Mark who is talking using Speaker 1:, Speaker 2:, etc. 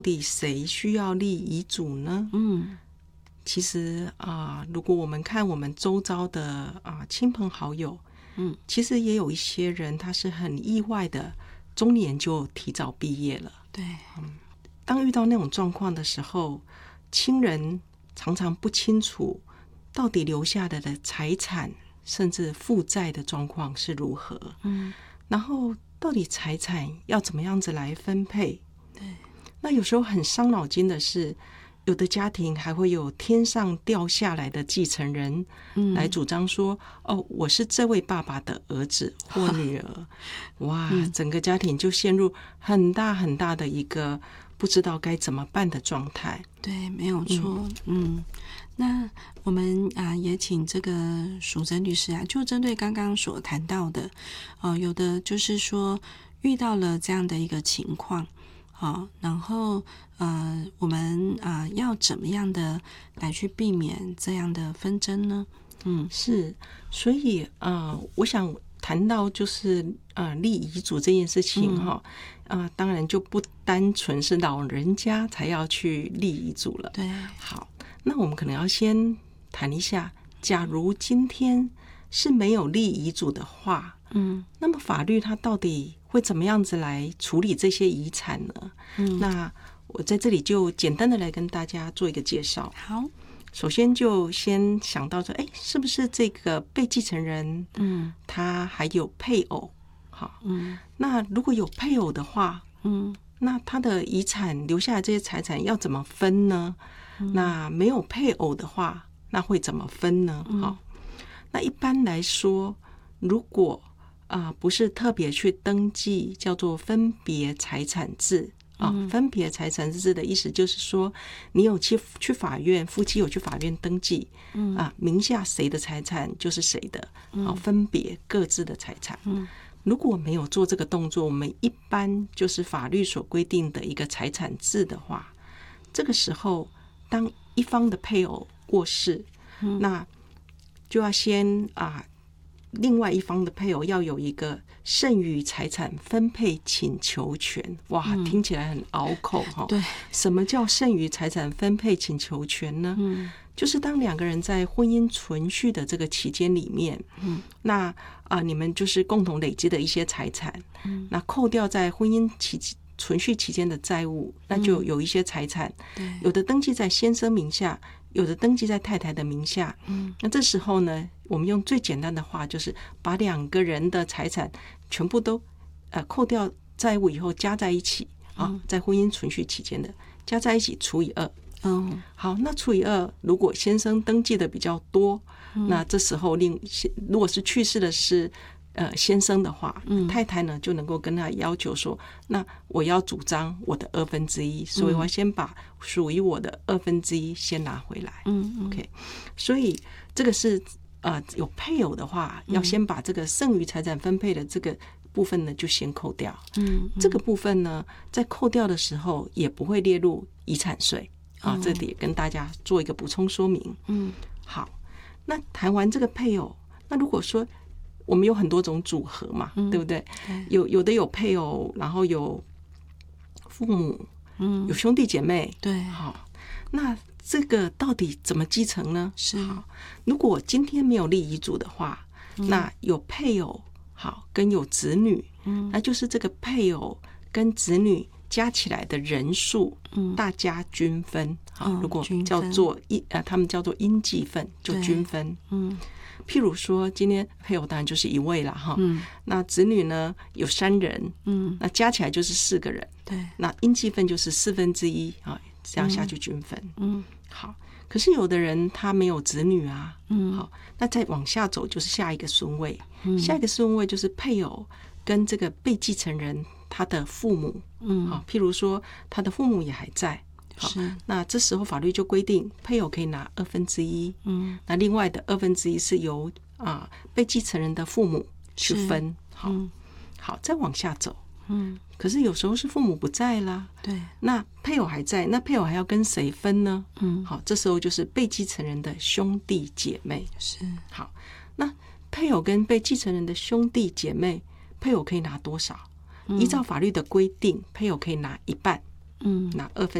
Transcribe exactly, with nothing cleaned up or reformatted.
Speaker 1: 底谁需要立遗嘱呢？
Speaker 2: 嗯，
Speaker 1: 其实啊、呃，如果我们看我们周遭的啊、呃、亲朋好友，
Speaker 2: 嗯，
Speaker 1: 其实也有一些人他是很意外的，中年就提早毕业了。
Speaker 2: 对，
Speaker 1: 嗯，当遇到那种状况的时候，亲人常常不清楚到底留下来的财产甚至负债的状况是如何。
Speaker 2: 嗯，
Speaker 1: 然后到底财产要怎么样子来分配？
Speaker 2: 对。
Speaker 1: 那有时候很伤脑筋的是，有的家庭还会有天上掉下来的继承人来主张说、嗯、哦，我是这位爸爸的儿子或女儿。哇、嗯、整个家庭就陷入很大很大的一个不知道该怎么办的状态。
Speaker 2: 对，没有错。嗯, 嗯那我们啊也请这个淑珍律师啊，就针对刚刚所谈到的，呃，有的就是说遇到了这样的一个情况。好，然后呃，我们啊、呃、要怎么样的来去避免这样的纷争呢？
Speaker 1: 嗯，是，所以呃，我想谈到就是呃立遗嘱这件事情哈，啊、嗯呃，当然就不单纯是老人家才要去立遗嘱了。
Speaker 2: 对，
Speaker 1: 好，那我们可能要先谈一下，假如今天是没有立遗嘱的话，嗯，那么法律它到底会怎么样子来处理这些遗产呢？嗯，那我在这里就简单的来跟大家做一个介绍。
Speaker 2: 好，
Speaker 1: 首先就先想到说，哎，是不是这个被继承人，嗯，他还有配偶？好，嗯，那如果有配偶的话，嗯，那他的遗产留下来这些财产要怎么分呢？嗯、那没有配偶的话，那会怎么分呢？好，那一般来说，如果啊、呃，不是特别去登记，叫做分别财产制啊。嗯、分别财产制的意思就是说，你有去去法院，夫妻有去法院登记，嗯啊，名下谁的财产就是谁的，啊，分别各自的财产。嗯，如果没有做这个动作，我们一般就是法律所规定的一个财产制的话，这个时候当一方的配偶过世，嗯、那就要先啊。另外一方的配偶要有一个剩余财产分配请求权。哇，嗯、听起来很拗口哈。
Speaker 2: 对，
Speaker 1: 什么叫剩余财产分配请求权呢？嗯，就是当两个人在婚姻存续的这个期间里面，嗯，那啊、呃，你们就是共同累积的一些财产，嗯，那扣掉在婚姻期存续期间的债务，那就有一些财产，嗯、有的登记在先生名下，有的登记在太太的名下。嗯，那这时候呢，我们用最简单的话，就是把两个人的财产全部都呃扣掉债务以后加在一起啊，嗯、在婚姻存续期间的加在一起除以二。嗯，好，那除以二，如果先生登记的比较多，嗯、那这时候另如果是去世的是呃先生的话，嗯、太太呢就能够跟他要求说，那我要主张我的二分之一，所以我先把属于我的二分之一先拿回来。嗯 ，OK， 所以这个是呃有配偶的话，要先把这个剩余财产分配的这个部分呢就先扣掉。嗯，这个部分呢在扣掉的时候也不会列入遗产税啊，这里也跟大家做一个补充说明。嗯，好，那谈完这个配偶，那如果说我们有很多种组合嘛，嗯、对不对？对，有有的有配偶，然后有父母，嗯，有兄弟姐妹，
Speaker 2: 对，
Speaker 1: 好，那这个到底怎么继承呢？
Speaker 2: 是，
Speaker 1: 好，如果今天没有立遗嘱的话，嗯、那有配偶好跟有子女，嗯，那就是这个配偶跟子女加起来的人数，嗯，大家均分。好，嗯、如果叫做一呃，他们叫做应继分，就均分。嗯。譬如说，今天配偶当然就是一位了哈，嗯，那子女呢有三人，嗯，那加起来就是四个人，
Speaker 2: 对，
Speaker 1: 那应继分就是四分之一啊，这样下去均分，嗯，好。可是有的人他没有子女啊，嗯，好，那再往下走就是下一个顺位，嗯，下一个顺位就是配偶跟这个被继承人他的父母，嗯，好，譬如说他的父母也还在。是，那这时候法律就规定配偶可以拿二分之一，嗯，那另外的二分之一是由啊被继承人的父母去分，好，嗯、好，再往下走，嗯，可是有时候是父母不在啦，
Speaker 2: 对，
Speaker 1: 那配偶还在，那配偶还要跟谁分呢？嗯，好，这时候就是被继承人的兄弟姐妹，
Speaker 2: 是，
Speaker 1: 好，那配偶跟被继承人的兄弟姐妹，配偶可以拿多少？嗯、依照法律的规定，配偶可以拿一半。
Speaker 2: 嗯，
Speaker 1: 那二分。